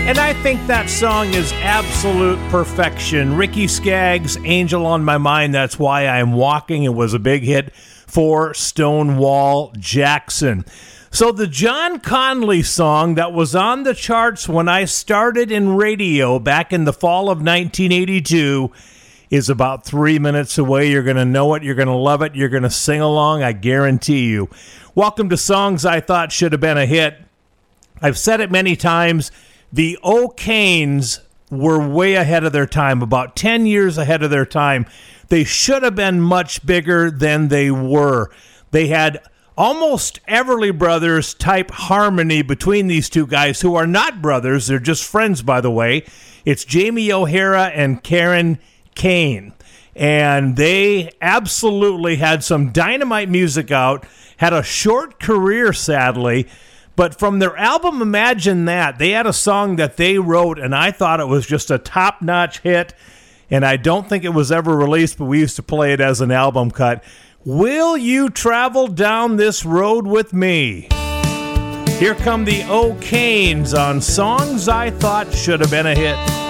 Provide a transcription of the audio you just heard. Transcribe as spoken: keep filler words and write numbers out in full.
And I think that song is absolute perfection. Ricky Skaggs, Angel on My Mind, That's Why I'm Walking. It was a big hit for Stonewall Jackson. So the John Conley song that was on the charts when I started in radio back in the fall of nineteen eighty-two is about three minutes away. You're going to know it. You're going to love it. You're going to sing along. I guarantee you. Welcome to Songs I Thought Should Have Been a Hit. I've said it many times. The O'Kanes were way ahead of their time, about ten years ahead of their time. They should have been much bigger than they were. They had almost Everly Brothers type harmony between these two guys who are not brothers. They're just friends, by the way. It's Jamie O'Hara and Karen Kane. And they absolutely had some dynamite music out, had a short career, sadly. But from their album Imagine That, they had a song that they wrote, and I thought it was just a top-notch hit. And I don't think it was ever released, but we used to play it as an album cut. Will You Travel Down This Road With Me? Here come the O'Kanes on Songs I Thought Should Have Been a Hit.